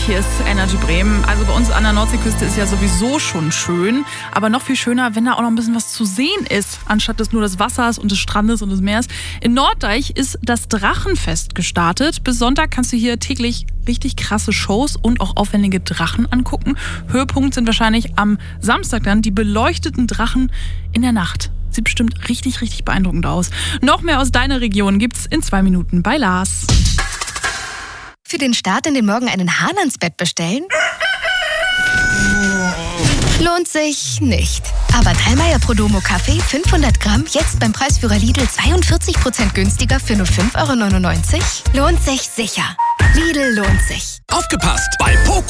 Hier ist Energy Bremen. Also bei uns an der Nordseeküste ist ja sowieso schon schön, aber noch viel schöner, wenn da auch noch ein bisschen was zu sehen ist, anstatt des nur des Wassers und des Strandes und des Meeres. In Norddeich ist das Drachenfest gestartet. Bis Sonntag kannst du hier täglich richtig krasse Shows und auch aufwendige Drachen angucken. Höhepunkt sind wahrscheinlich am Samstag dann die beleuchteten Drachen in der Nacht. Sieht bestimmt richtig, richtig beeindruckend aus. Noch mehr aus deiner Region gibt's in 2 Minuten bei Lars. Für den Start in den Morgen einen Hahn ans Bett bestellen? Lohnt sich nicht. Aber Dallmayr Prodomo Kaffee 500 Gramm jetzt beim Preisführer Lidl 42% günstiger für nur 5,99 €? Lohnt sich sicher. Lidl lohnt sich. Aufgepasst! Bei Poco